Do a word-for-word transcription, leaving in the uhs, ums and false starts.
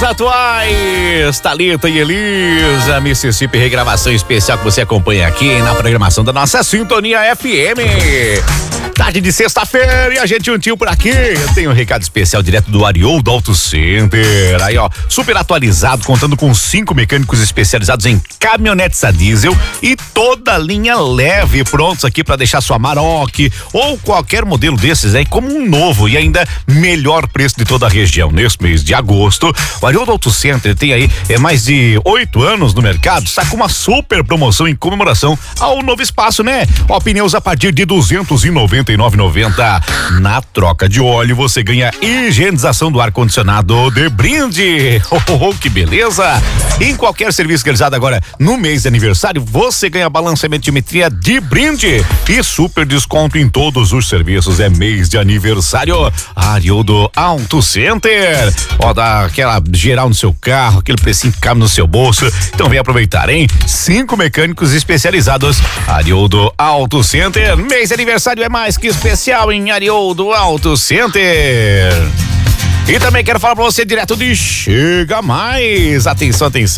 Os atuais, Thalita e Elisa, Mississippi, regravação especial que você acompanha aqui na programação da nossa Sintonia F M. Tarde de sexta-feira e a gente juntinho por aqui. Eu tenho um recado especial direto do Arioldo Auto Center. Aí, ó, super atualizado, contando com cinco mecânicos especializados em caminhonetes a diesel e toda a linha leve, prontos aqui para deixar sua Amarok ou qualquer modelo desses aí como um novo e ainda melhor preço de toda a região. Nesse mês de agosto, o Arioldo Auto Center tem aí é, mais de oito anos no mercado, está com uma super promoção em comemoração ao novo espaço, né? Ó, pneus a partir de duzentos e noventa e nove reais e noventa centavos. Na troca de óleo você ganha higienização do ar-condicionado de brinde. Oh, oh, oh, que beleza! Em qualquer serviço realizado agora no mês de aniversário, você ganha balanceamento de metria de brinde e super desconto em todos os serviços. É mês de aniversário. Arioldo Auto Center. Ó, dá aquela geral no seu carro, aquele precinho que cabe no seu bolso. Então vem aproveitar, hein? Cinco mecânicos especializados. Arioldo Auto Center. Mês de aniversário é mais que especial em Arioldo Auto Center. E também quero falar pra você direto de Chega Mais. Atenção, atenção.